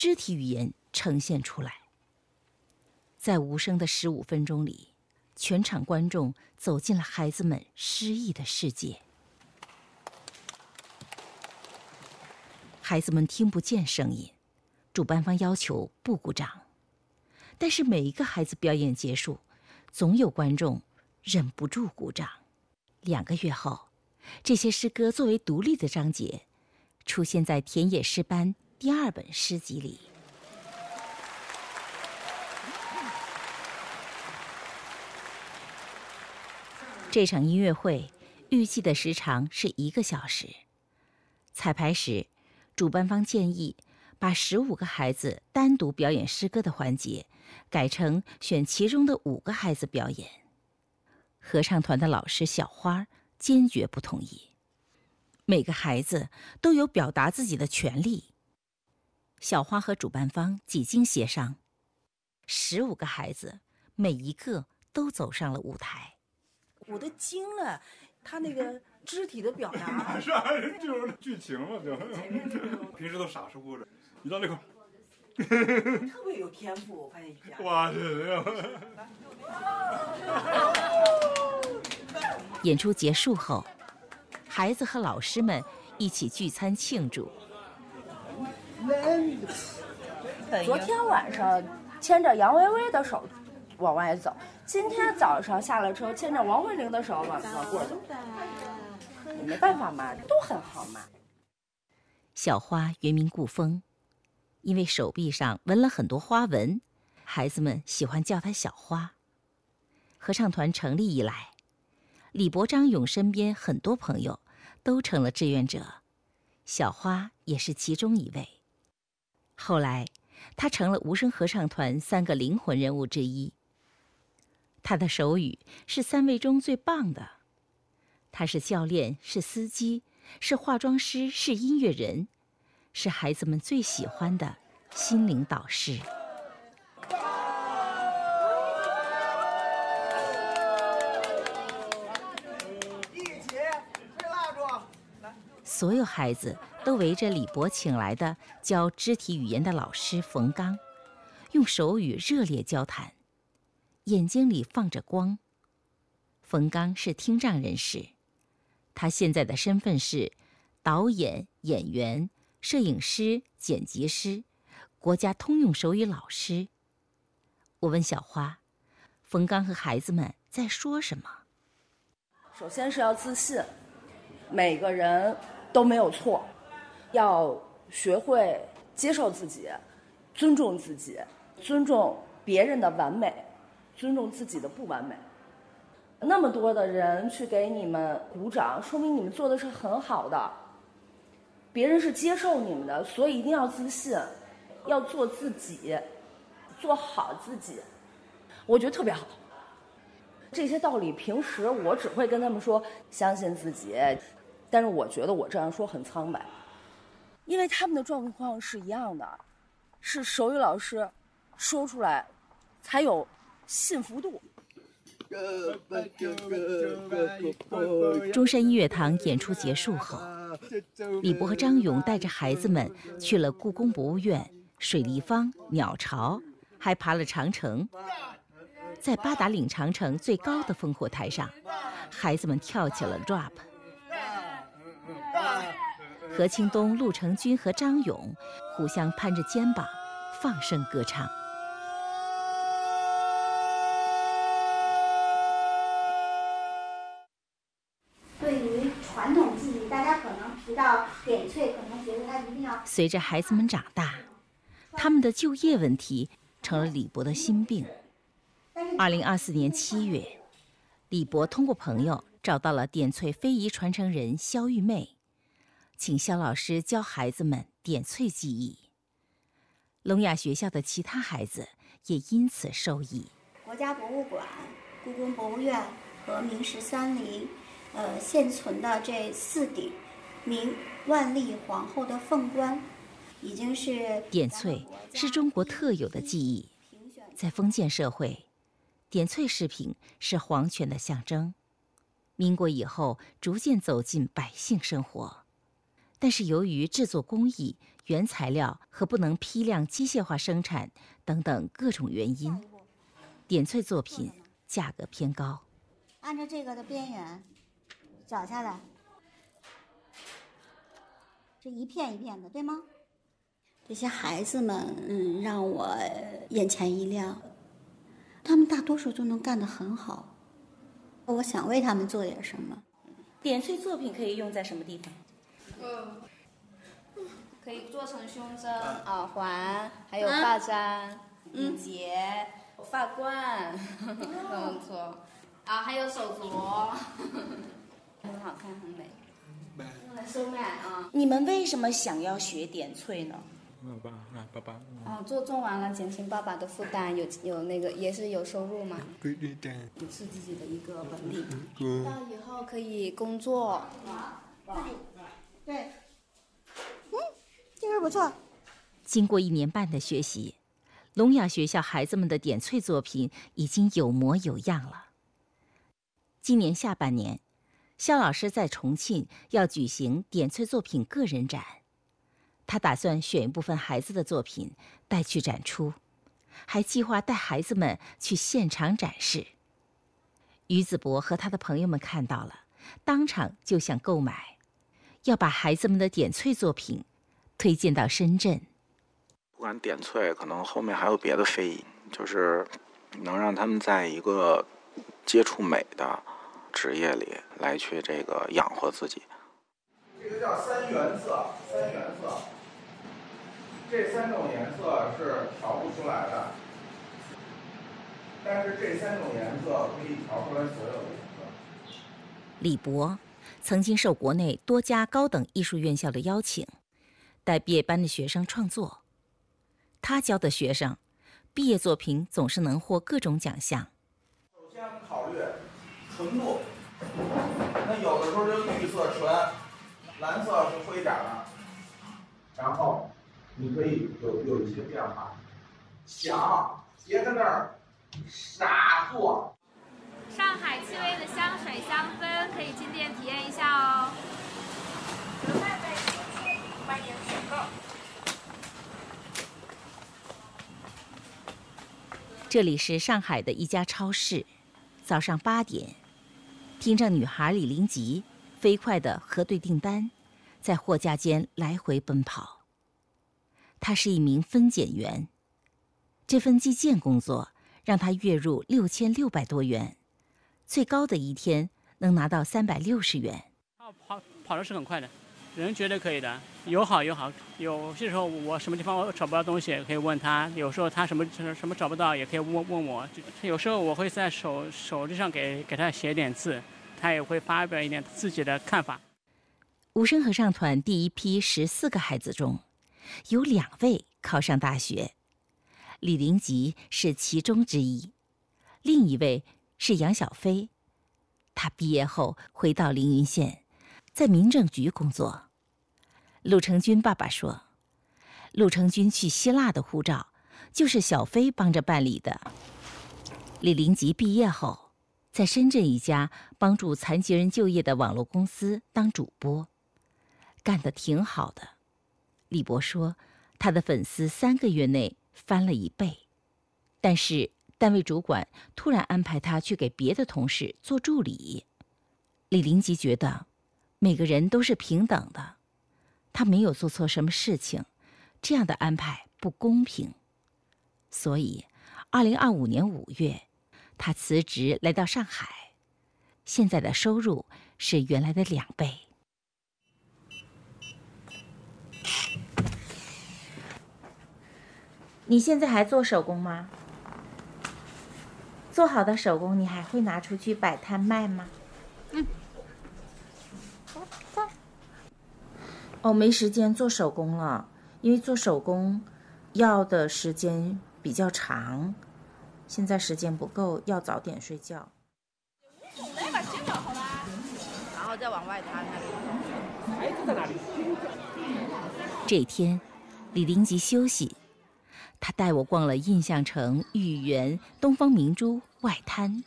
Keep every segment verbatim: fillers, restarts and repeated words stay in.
肢体语言呈现出来。在无声的十五分钟里，全场观众走进了孩子们诗意的世界。孩子们听不见声音，主办方要求不鼓掌。但是每一个孩子表演结束，总有观众忍不住鼓掌。两个月后，这些诗歌作为独立的章节，出现在田野诗班第二本诗集里。这场音乐会预计的时长是一个小时。彩排时，主办方建议把十五个孩子单独表演诗歌的环节改成选其中的五个孩子表演。合唱团的老师小花坚决不同意。每个孩子都有表达自己的权利。小花和主办方几经协商，十五个孩子每一个都走上了舞台。 我都惊了，他那个肢体的表达， 是啊，就是剧情嘛，就平时都傻乎乎的，一到那块， 特别有天赋，我发现一下。 哇，这样。 演出结束后，孩子和老师们一起聚餐庆祝。 昨天晚上牵着杨薇薇的手往外走，今天早上下了车牵着王慧玲的手往往过走，没办法嘛，都很好嘛。 小花原名顾风，因为手臂上纹了很多花纹，孩子们喜欢叫她小花。合唱团成立以来，李博、张勇身边很多朋友都成了志愿者，小花也是其中一位。后来，她成了无声合唱团三个灵魂人物之一。她的手语是三位中最棒的。她是教练，是司机，是化妆师，是音乐人，是孩子们最喜欢的心灵导师。所有孩子都围着李博请来的教肢体语言的老师冯刚，用手语热烈交谈，眼睛里放着光。冯刚是听障人士，他现在的身份是导演、演员、摄影师、剪辑师、国家通用手语老师。我问小花，冯刚和孩子们在说什么？ 首先是要自信，每个人都没有错，要学会接受自己，尊重自己，尊重别人的完美，尊重自己的不完美。那么多的人去给你们鼓掌，说明你们做的是很好的，别人是接受你们的，所以一定要自信，要做自己，做好自己，我觉得特别好。这些道理平时我只会跟他们说相信自己，但是我觉得我这样说很苍白，因为他们的状况是一样的，是手语老师说出来才有信服度。 中山音乐堂演出结束后，李博和张勇带着孩子们去了故宫博物院、水立方、鸟巢，还爬了长城。在八达岭长城最高的烽火台上，孩子们跳起了 rap。何庆东、陆成军和张勇互相攀着肩膀，放声歌唱。 对于传统技艺，大家可能提到点翠，可能觉得它一定要。 随着孩子们长大，他们的就业问题成了李博的心病。二零二四年七月，李博通过朋友找到了点翠非遗传承人肖玉妹，请肖老师教孩子们点翠技艺。聋哑学校的其他孩子也因此受益。 国家博物馆、故宫博物院和明十三陵，呃，现存的这四顶明万历皇后的凤冠，已经是点翠是中国特有的技艺，在封建社会，点翠饰品是皇权的象征。民国以后逐渐走进百姓生活，但是由于制作工艺原材料和不能批量机械化生产等等各种原因，点翠作品价格偏高。 按照这个的边缘绞下来，这一片一片的，对吗？这些孩子们，嗯，让我眼前一亮。他们大多数都能干得很好，我想为他们做点什么。 点翠作品可以用在什么地方？ 嗯，可以做成胸针、耳环，还有发簪、领结、发冠，都能做。啊，还有手镯，很好看，很美，用来收麦啊。 你们为什么想要学点翠呢？ 爸爸，爸爸。 哦，做种完了，减轻爸爸的负担，有有那个也是有收入嘛。 对对对。 也是自己的一个本领。嗯。到以后可以工作。 对。嗯，这个不错。 经过一年半的学习，聋哑学校孩子们的点翠作品已经有模有样了。今年下半年，肖老师在重庆要举行点翠作品个人展。他打算选一部分孩子的作品带去展出，还计划带孩子们去现场展示。于子博和他的朋友们看到了，当场就想购买，要把孩子们的点翠作品推荐到深圳。 不管点翠，可能后面还有别的非议，就是能让他们在一个接触美的职业里来去这个养活自己。 这个叫三原色，三原色。这三种颜色是调不出来的，但是这三种颜色可以调出来所有的颜色。 李博曾经受国内多家高等艺术院校的邀请，带毕业班的学生创作。他教的学生，毕业作品总是能获各种奖项。 首先我们考虑纯度，那有的时候就绿色纯，蓝色是灰点的，然后你可以有有一些变化。想，别在那儿傻做。 上海气味的香水香氛可以进店体验一下哦。格外美新鲜，欢迎选购。 这里是上海的一家超市，早上八点，听着女孩李玲吉飞快地核对订单，在货架间来回奔跑。她是一名分拣员，这份计件工作让她月入六千六百多元，最高的一天能拿到三百六十元。 跑跑跑的是很快的，人觉得可以的，有好有好。有些时候我什么地方我找不到东西，可以问他；有时候他什么什么找不到，也可以问问我。有时候我会在手手机上给给他写点字，他也会发表一点自己的看法。 无声合唱团第一批十四个孩子中，有两位考上大学，李玲吉是其中之一，另一位是杨小飞。他毕业后回到凌云县，在民政局工作。陆成军爸爸说，陆成军去希腊的护照就是小飞帮着办理的。李玲吉毕业后，在深圳一家帮助残疾人就业的网络公司当主播，干得挺好的。李博说，他的粉丝三个月内翻了一倍，但是单位主管突然安排他去给别的同事做助理。李玲吉觉得每个人都是平等的，他没有做错什么事情，这样的安排不公平。所以二零二五年五月，他辞职来到上海，现在的收入是原来的两倍。 你现在还做手工吗？做好的手工你还会拿出去摆摊卖吗？嗯。哦，没时间做手工了，因为做手工要的时间比较长，现在时间不够，要早点睡觉。 然后再往外摊那里。 孩子在哪里？ 这一天，李玲吉休息，他带我逛了印象城、豫园、东方明珠外滩。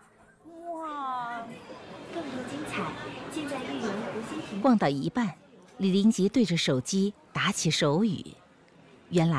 哇， 更多精彩尽在豫园湖心亭。 逛到一半， 李林吉对着手机打起手语，原来